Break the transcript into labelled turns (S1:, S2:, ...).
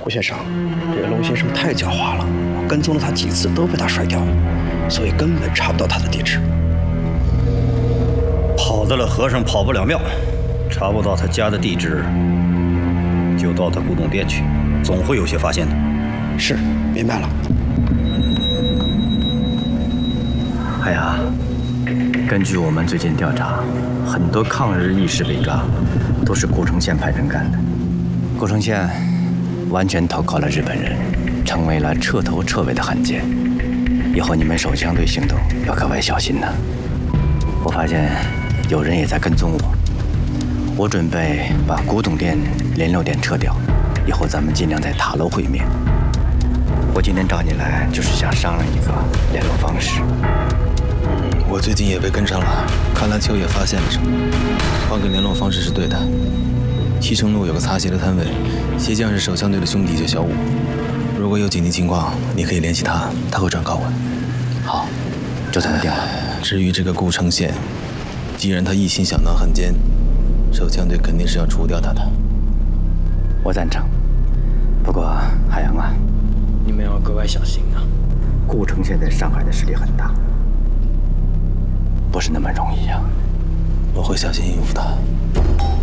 S1: 顾先生，这个龙先生太狡猾了，我跟踪了他几次都被他甩掉，所以根本查不到他的地址。
S2: 跑得了和尚跑不了庙，查不到他家的地址，就到他古董店去，总会有些发现的。
S1: 是，明白了。
S3: 海洋，根据我们最近调查，很多抗日义士被抓，都是顾城县派人干的。顾城县完全投靠了日本人，成为了彻头彻尾的汉奸。以后你们手枪队行动要格外小心呐！我发现有人也在跟踪我，我准备把古董店联络点撤掉，以后咱们尽量在塔楼会面。我今天找你来，就是想商量一个联络方式。
S4: 我最近也被跟上了，看来秋野发现了什么。换个联络方式是对的。西城路有个擦鞋的摊位，鞋匠是手枪队的兄弟，叫小武。如果有紧急情况，你可以联系他，他会转告我。
S3: 好，就这么定了。
S4: 至于这个顾城县，既然他一心想当汉奸，手枪队肯定是要除掉他的。
S3: 我赞成。不过海洋啊，
S5: 你们要格外小心啊！
S3: 顾城县在上海的势力很大，不是那么容易啊。
S4: 我会小心应付他。